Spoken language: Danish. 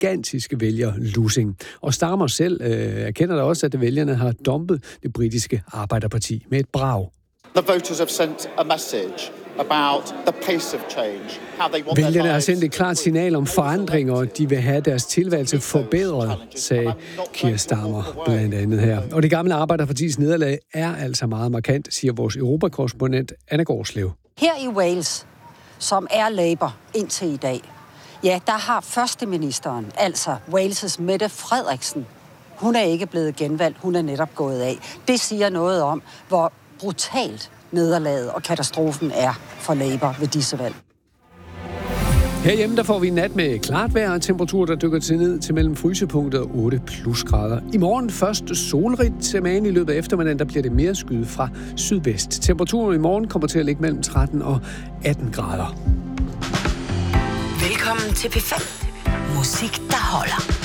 gigantisk vælgerlussing. Og Starmer selv erkender da også, at vælgerne har dumpet det britiske Arbejderparti med et brag. The voters have sent a message about the pace of change. Vælgerne har sendt et klart signal om forandringer, og de vil have deres tilværelse forbedret, sagde Keir Starmer blandt andet her. Og det gamle Arbejderpartis nederlag er altså meget markant, siger vores europakorrespondent Anna Gårdslev. Her i Wales, som er Labour indtil i dag, ja, der har førsteministeren, altså Wales' Mette Frederiksen, hun er ikke blevet genvalgt, hun er netop gået af. Det siger noget om, hvor brutalt nederlaget og katastrofen er for Labour ved disse valg. Herhjemme der får vi en nat med klart vejr og temperatur, der dykker ned til mellem frysepunktet og 8 plusgrader. I morgen først solrigt, men i løbet af eftermiddagen der bliver det mere skyet fra sydvest. Temperaturen i morgen kommer til at ligge mellem 13 og 18 grader. Velkommen til P5. Musik, der holder.